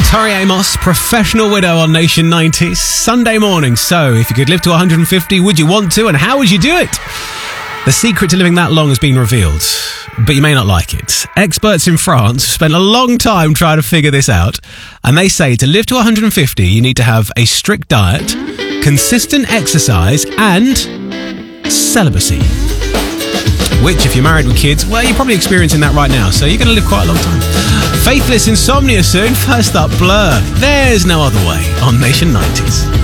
Tori Amos, Professional Widow on Nation 90s, Sunday morning. So, if you could live to 150, would you want to, and how would you do it? The secret to living that long has been revealed, but you may not like it. Experts in France spent a long time trying to figure this out, and they say to live to 150, you need to have a strict diet, consistent exercise, and celibacy. Which, if you're married with kids, well, you're probably experiencing that right now, so you're going to live quite a long time. Faithless Insomnia soon. First up, Blur. There's No Other Way on Nation 90s.